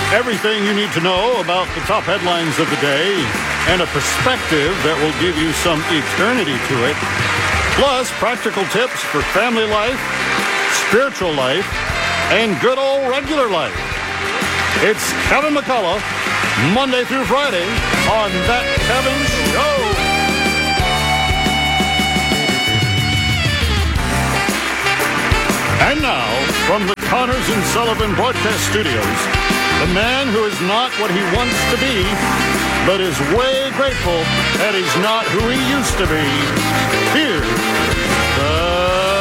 Everything you need to know about the top headlines of the day and a perspective that will give you some eternity to it. Plus, practical tips for family life, spiritual life, and good old regular life. It's Kevin McCullough, Monday through Friday on That Kevin Show. And now, from the Connors and Sullivan Broadcast Studios, the man who is not what he wants to be, but is way grateful that he's not who he used to be. Here's the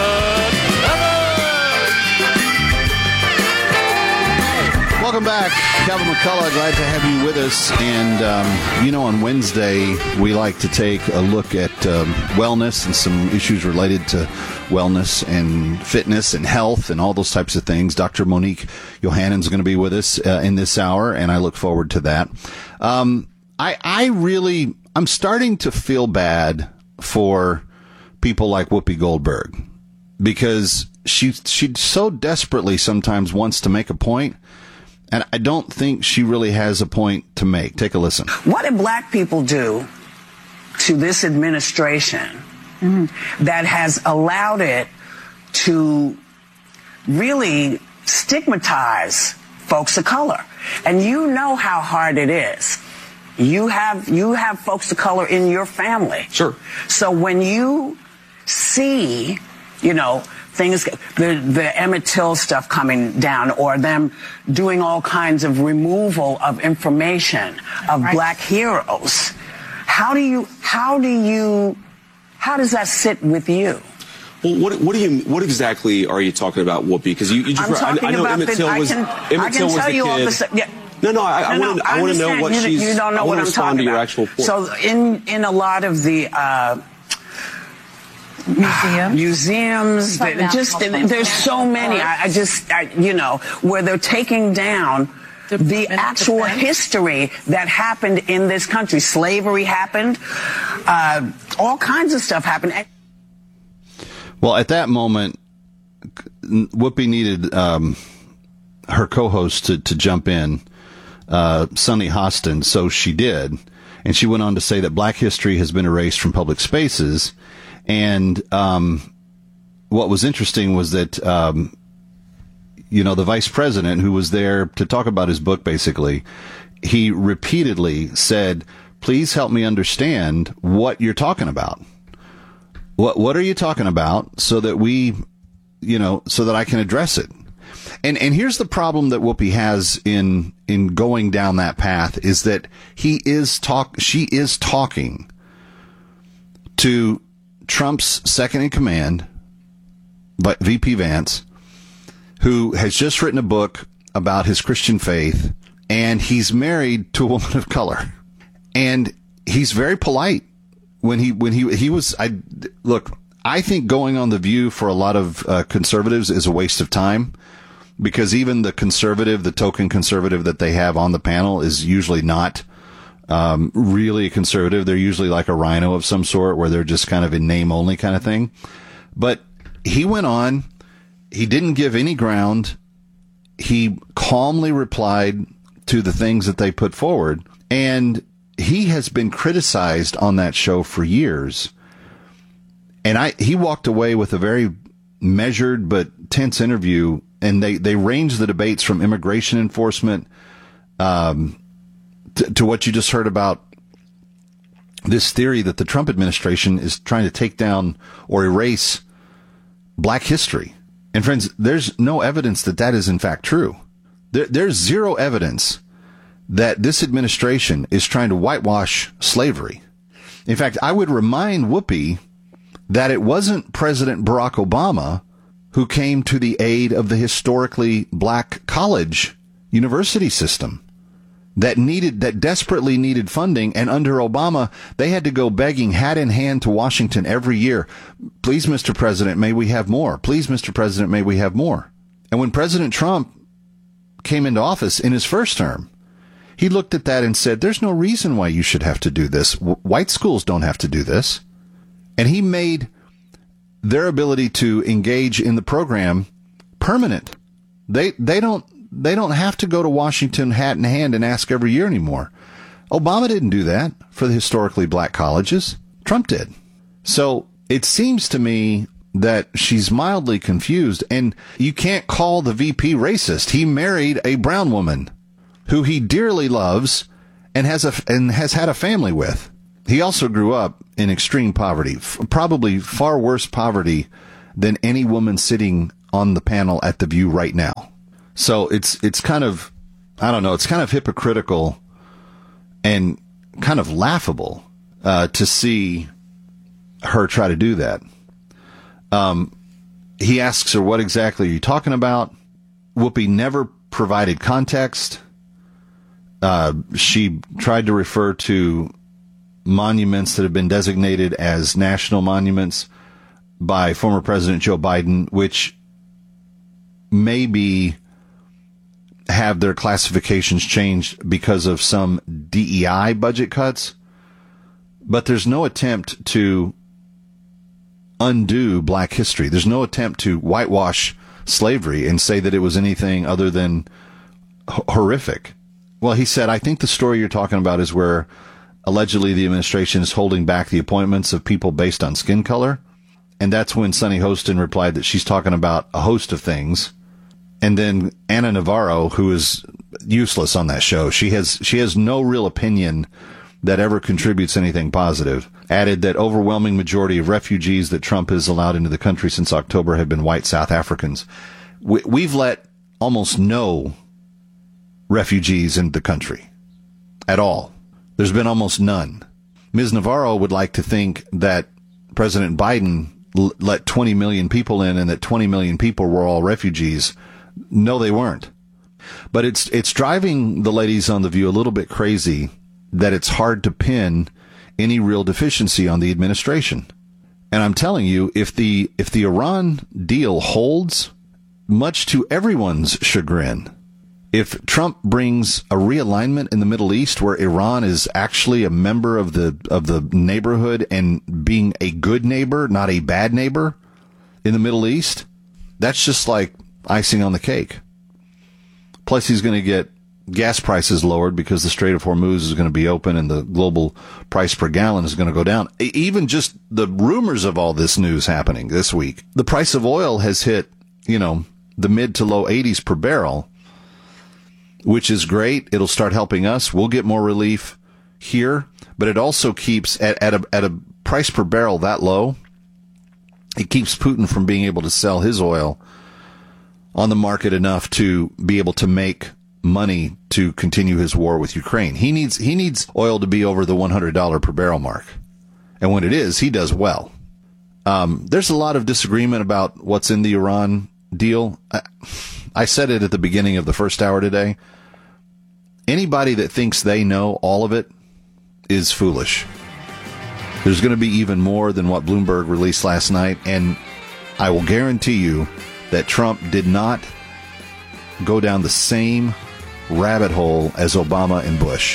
Kevin! Welcome back. Kevin McCullough, glad to have you with us. And, on Wednesday, we like to take a look at wellness and some issues related to wellness and fitness and health and all those types of things. Dr. Monique Johannan is going to be with us in this hour, and I look forward to that. I'm starting to feel bad for people like Whoopi Goldberg because she so desperately sometimes wants to make a point, and I don't think she really has a point to make. Take a listen. What did black people do to this administration that has allowed it to really stigmatize folks of color? And you know how hard it is. You have folks of color in your family. Sure. So when you see, things, the Emmett Till stuff coming down, or them doing all kinds of removal of information of black heroes, how does that sit with you? Well, what exactly are you talking about, Whoopi? Because you just I know Emmett Till was the kid. No, I want to know what she's. You don't know what I'm talking about. Your actual point. So in a lot of the museums, there's so many. Where they're taking down the actual history that happened in this country. Slavery happened. All kinds of stuff happened. Well, at that moment, Whoopi needed her co-host to jump in, Sunny Hostin, so she did. And she went on to say that black history has been erased from public spaces. And what was interesting was that, the vice president who was there to talk about his book, basically, he repeatedly said, please help me understand what you're talking about. What are you talking about so that so that I can address it? And here's the problem that Whoopi has in going down that path is that she is talking to Trump's second in command, VP Vance, who has just written a book about his Christian faith, and he's married to a woman of color. And he's very polite when he was, I think going on The View for a lot of conservatives is a waste of time, because even the token conservative that they have on the panel is usually not really a conservative. They're usually like a rhino of some sort, where they're just kind of in name only kind of thing. But he went on. He didn't give any ground. He calmly replied to the things that they put forward. And he has been criticized on that show for years. And he walked away with a very measured but tense interview. And they ranged the debates from immigration enforcement to what you just heard about this theory that the Trump administration is trying to take down or erase black history. And friends, there's no evidence that is in fact true. There's zero evidence that this administration is trying to whitewash slavery. In fact, I would remind Whoopi that it wasn't President Barack Obama who came to the aid of the historically black college university system that desperately needed funding. And under Obama, they had to go begging hat in hand to Washington every year. Please, Mr. President, may we have more? Please, Mr. President, may we have more? And when President Trump came into office in his first term, he looked at that and said, there's no reason why you should have to do this. White schools don't have to do this. And he made their ability to engage in the program permanent. They don't they don't have to go to Washington hat in hand and ask every year anymore. Obama didn't do that for the historically black colleges. Trump did. So it seems to me that she's mildly confused, and you can't call the VP racist. He married a brown woman who he dearly loves and has had a family with. He also grew up in extreme poverty, probably far worse poverty than any woman sitting on the panel at The View right now. So it's kind of, I don't know, it's kind of hypocritical and kind of laughable to see her try to do that. He asks her, what exactly are you talking about? Whoopi never provided context. She tried to refer to monuments that have been designated as national monuments by former President Joe Biden, which maybe have their classifications changed because of some DEI budget cuts. But there's no attempt to undo black history. There's no attempt to whitewash slavery and say that it was anything other than horrific. Well, he said, I think the story you're talking about is where allegedly the administration is holding back the appointments of people based on skin color. And that's when Sunny Hostin replied that she's talking about a host of things. And then Ana Navarro, who is useless on that show, she has no real opinion that ever contributes anything positive, added that overwhelming majority of refugees that Trump has allowed into the country since October have been white South Africans. We've let almost no refugees into the country at all. There's been almost none. Ms. Navarro would like to think that President Biden let 20 million people in and that 20 million people were all refugees. No, they weren't. But it's driving the ladies on The View a little bit crazy that it's hard to pin any real deficiency on the administration. And I'm telling you, if the Iran deal holds, much to everyone's chagrin, if Trump brings a realignment in the Middle East where Iran is actually a member of the neighborhood and being a good neighbor, not a bad neighbor in the Middle East, that's just like icing on the cake. Plus, he's going to get gas prices lowered because the Strait of Hormuz is going to be open and the global price per gallon is going to go down. Even just the rumors of all this news happening this week, the price of oil has hit, the mid to low 80s per barrel, which is great. It'll start helping us. We'll get more relief here, but it also keeps at a price per barrel that low. It keeps Putin from being able to sell his oil on the market enough to be able to make money to continue his war with Ukraine. He needs oil to be over the $100 per barrel mark. And when it is, he does well. There's a lot of disagreement about what's in the Iran deal. I said it at the beginning of the first hour today. Anybody that thinks they know all of it is foolish. There's going to be even more than what Bloomberg released last night, and I will guarantee you that Trump did not go down the same rabbit hole as Obama and Bush,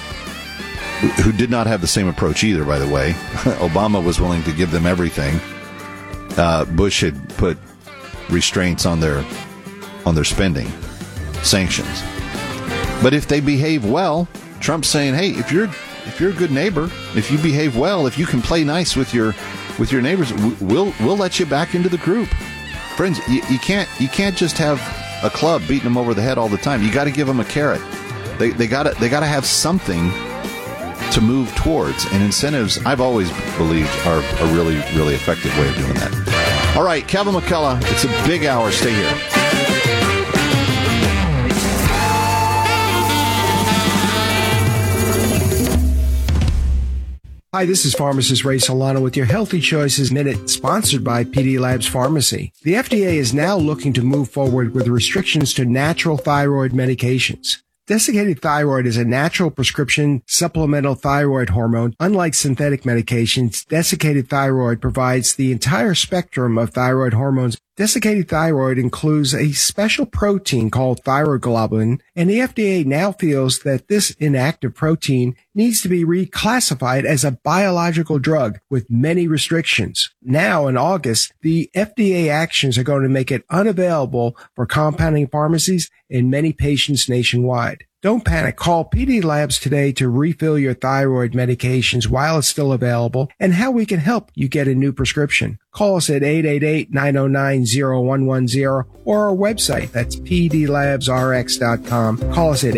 who did not have the same approach either, by the way. Obama was willing to give them everything. Bush had put restraints on their spending, sanctions. But if they behave well, Trump's saying, hey, if you're a good neighbor, if you behave well, if you can play nice with your neighbors, we'll let you back into the group. Friends, you can't just have a club beating them over the head all the time. You got to give them a carrot. They got to have something to move towards, and incentives, I've always believed, are a really, really effective way of doing that. All right, Kevin McCullough, it's a big hour. Stay here. Hi, this is pharmacist Ray Solano with your Healthy Choices Minute, sponsored by PD Labs Pharmacy. The FDA is now looking to move forward with restrictions to natural thyroid medications. Desiccated thyroid is a natural prescription supplemental thyroid hormone. Unlike synthetic medications, desiccated thyroid provides the entire spectrum of thyroid hormones. Desiccated thyroid includes a special protein called thyroglobulin, and the FDA now feels that this inactive protein needs to be reclassified as a biological drug with many restrictions. Now, in August, the FDA actions are going to make it unavailable for compounding pharmacies and many patients nationwide. Don't panic. Call PD Labs today to refill your thyroid medications while it's still available and how we can help you get a new prescription. Call us at 888-909-0110 or our website. That's pdlabsrx.com. Call us at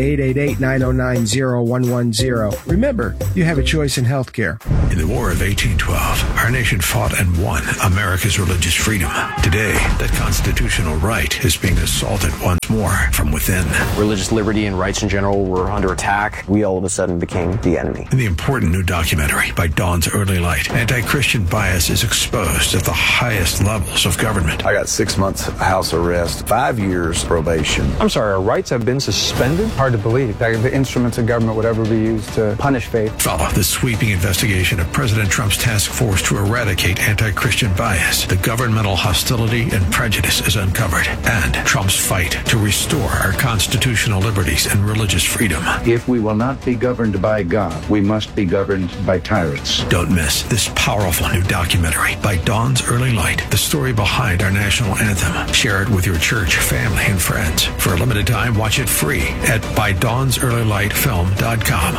888-909-0110. Remember, you have a choice in healthcare. In the War of 1812, our nation fought and won America's religious freedom. Today, that constitutional right is being assaulted once more from within. Religious liberty and rights in general were under attack. We all of a sudden became the enemy. In the important new documentary by Dawn's Early Light, anti-Christian bias is exposed at the highest levels of government. I got 6 months house arrest, 5 years probation. I'm sorry, our rights have been suspended? Hard to believe that the instruments of government would ever be used to punish faith. Follow the sweeping investigation of President Trump's task force to eradicate anti-Christian bias. The governmental hostility and prejudice is uncovered, and Trump's fight to restore our constitutional liberties and religious freedom. If we will not be governed by God, we must be governed by tyrants. Don't miss this powerful new documentary by Dawn's Early Light, the story behind our national anthem. Share it with your church, family, and friends. For a limited time, watch it free at ByDawnsEarlyLightFilm.com.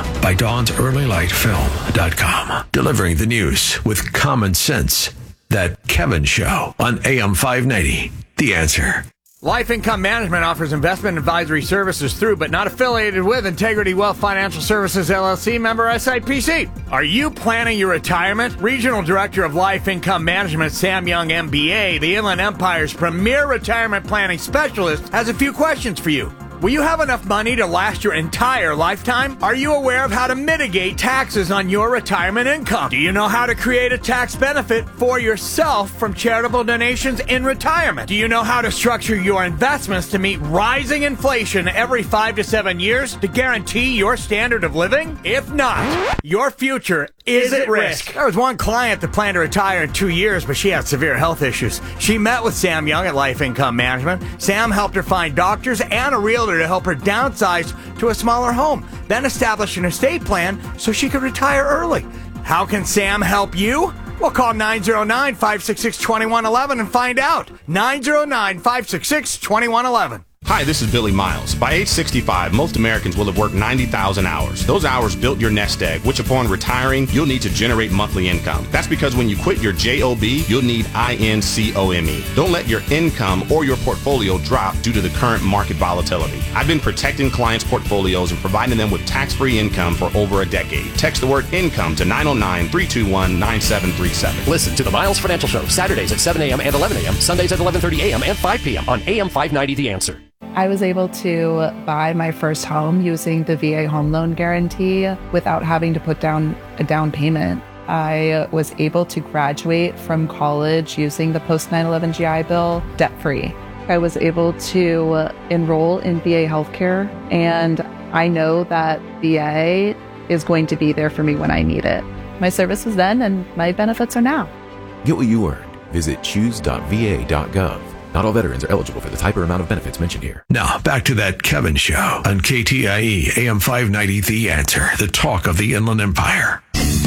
ByDawnsEarlyLightFilm.com. Delivering the news with common sense. That Kevin Show on AM 590. The Answer. Life Income Management offers investment advisory services through, but not affiliated with, Integrity Wealth Financial Services, LLC, member SIPC. Are you planning your retirement? Regional Director of Life Income Management, Sam Young, MBA, the Inland Empire's premier retirement planning specialist, has a few questions for you. Will you have enough money to last your entire lifetime? Are you aware of how to mitigate taxes on your retirement income? Do you know how to create a tax benefit for yourself from charitable donations in retirement? Do you know how to structure your investments to meet rising inflation every 5 to 7 years to guarantee your standard of living? If not, your future is at risk. There was one client that planned to retire in 2 years, but she had severe health issues. She met with Sam Young at Life Income Management. Sam helped her find doctors and a realtor to help her downsize to a smaller home, then establish an estate plan so she could retire early. How can Sam help you? Well, call 909-566-2111 and find out. 909-566-2111. Hi, this is Billy Miles. By age 65, most Americans will have worked 90,000 hours. Those hours built your nest egg, which upon retiring, you'll need to generate monthly income. That's because when you quit your JOB, you'll need INCOME. Don't let your income or your portfolio drop due to the current market volatility. I've been protecting clients' portfolios and providing them with tax-free income for over a decade. Text the word income to 909-321-9737. Listen to the Miles Financial Show, Saturdays at 7 a.m. and 11 a.m., Sundays at 11:30 a.m. and 5 p.m. on AM 590 The Answer. I was able to buy my first home using the VA home loan guarantee without having to put down a down payment. I was able to graduate from college using the post 9/11 GI Bill debt-free. I was able to enroll in VA healthcare, and I know that VA is going to be there for me when I need it. My service was then, and my benefits are now. Get what you earned. Visit choose.va.gov. Not all veterans are eligible for the type or amount of benefits mentioned here. Now, back to that Kevin Show on KTIE AM 590 The Answer, the talk of the Inland Empire.